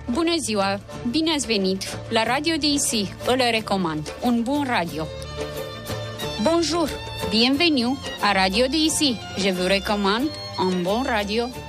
Bună ziua! Bine ați venit la Radio DIC, îl recomand. Un bun radio. Bonjour! Bienvenue à Radio DIC. Je vous recommande un bon radio.